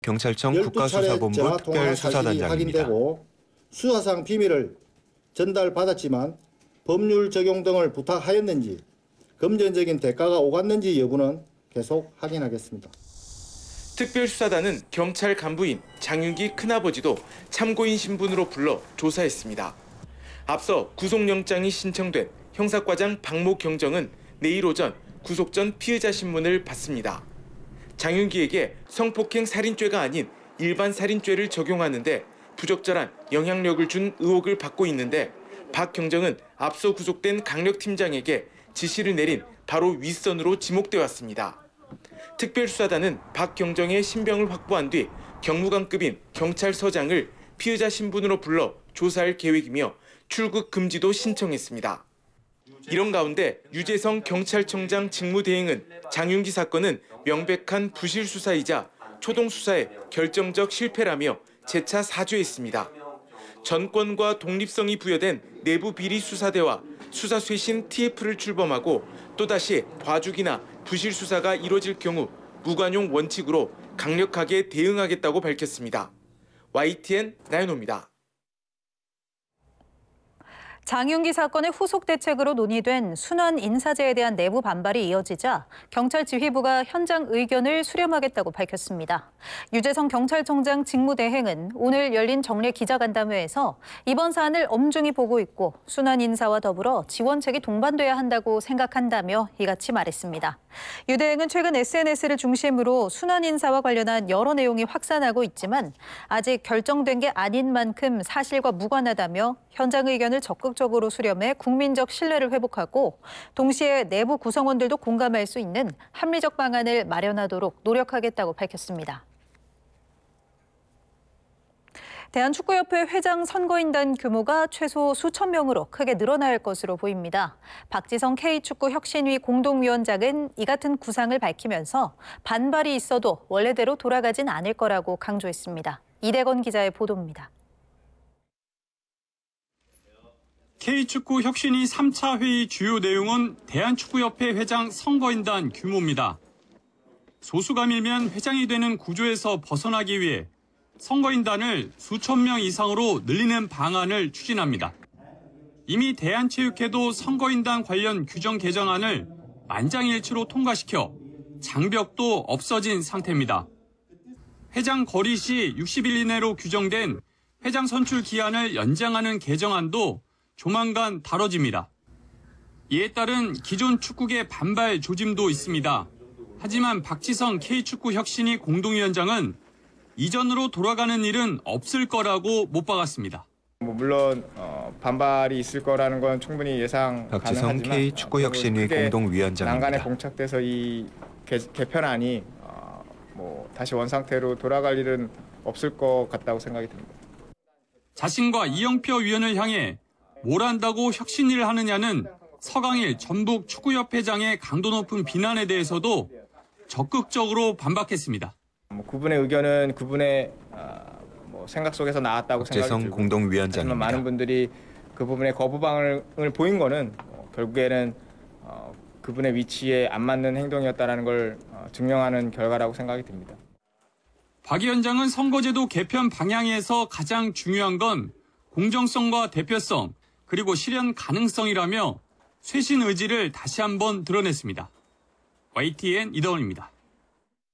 경찰청 12차례 국가수사본부 전화통화 사실이 특별수사단장입니다. 확인되고 수사상 비밀을 전달받았지만 법률 적용 등을 부탁하였는지 금전적인 대가가 오갔는지 여부는 계속 확인하겠습니다. 특별수사단은 경찰 간부인 장윤기 큰아버지도 참고인 신분으로 불러 조사했습니다. 앞서 구속영장이 신청된 형사과장 박모 경정은 내일 오전 구속 전 피의자 신문을 받습니다. 장윤기에게 성폭행 살인죄가 아닌 일반 살인죄를 적용하는데 부적절한 영향력을 준 의혹을 받고 있는데 박 경정은 앞서 구속된 강력팀장에게 지시를 내린 바로 윗선으로 지목돼 왔습니다. 특별수사단은 박 경정의 신병을 확보한 뒤 경무관급인 경찰서장을 피의자 신분으로 불러 조사할 계획이며 출국 금지도 신청했습니다. 이런 가운데 유재성 경찰청장 직무대행은 장윤기 사건은 명백한 부실 수사이자 초동 수사의 결정적 실패라며 재차 사죄했습니다. 전권과 독립성이 부여된 내부 비리 수사대와 수사 쇄신 TF를 출범하고 또다시 봐주기나 부실 수사가 이뤄질 경우 무관용 원칙으로 강력하게 대응하겠다고 밝혔습니다. YTN 나연호입니다. 장윤기 사건의 후속 대책으로 논의된 순환 인사제에 대한 내부 반발이 이어지자 경찰 지휘부가 현장 의견을 수렴하겠다고 밝혔습니다. 유재성 경찰청장 직무대행은 오늘 열린 정례 기자간담회에서 이번 사안을 엄중히 보고 있고 순환 인사와 더불어 지원책이 동반돼야 한다고 생각한다며 이같이 말했습니다. 유 대행은 최근 SNS를 중심으로 순환 인사와 관련한 여러 내용이 확산하고 있지만 아직 결정된 게 아닌 만큼 사실과 무관하다며 현장 의견을 적극적으로 수렴해 국민적 신뢰를 회복하고 동시에 내부 구성원들도 공감할 수 있는 합리적 방안을 마련하도록 노력하겠다고 밝혔습니다. 대한축구협회 회장 선거인단 규모가 최소 수천 명으로 크게 늘어날 것으로 보입니다. 박지성 K축구혁신위 공동위원장은 이 같은 구상을 밝히면서 반발이 있어도 원래대로 돌아가진 않을 거라고 강조했습니다. 이대건 기자의 보도입니다. K축구혁신위 3차 회의 주요 내용은 대한축구협회 회장 선거인단 규모입니다. 소수가 밀면 회장이 되는 구조에서 벗어나기 위해 선거인단을 수천 명 이상으로 늘리는 방안을 추진합니다. 이미 대한체육회도 선거인단 관련 규정 개정안을 만장일치로 통과시켜 장벽도 없어진 상태입니다. 회장 거리 시 60일 이내로 규정된 회장 선출 기한을 연장하는 개정안도 조만간 다뤄집니다. 이에 따른 기존 축구계 반발 조짐도 있습니다. 하지만 박지성 K축구혁신위 공동위원장은 이전으로 돌아가는 일은 없을 거라고 못 박았습니다. 물론 반발이 있을 거라는 건 충분히 예상 박지성 가능하지만 K축구혁신위 공동위원장입니다. 난간에 봉착돼서 이 개편안이 다시 원상태로 돌아갈 일은 없을 것 같다고 생각이 듭니다. 자신과 이영표 위원을 향해 뭘 한다고 혁신위를 하느냐는 서강일 전북 축구협회장의 강도 높은 비난에 대해서도 적극적으로 반박했습니다. 그분의 의견은 그분의 생각 속에서 나왔다고 생각이 들고 박지성 공동위원장입니다. 많은 분들이 그 부분에 거부반응을 보인 거는 결국에는 그분의 위치에 안 맞는 행동이었다는 걸 증명하는 결과라고 생각이 듭니다. 박 위원장은 선거제도 개편 방향에서 가장 중요한 건 공정성과 대표성 그리고 실현 가능성이라며 쇄신 의지를 다시 한번 드러냈습니다. YTN 이다원입니다.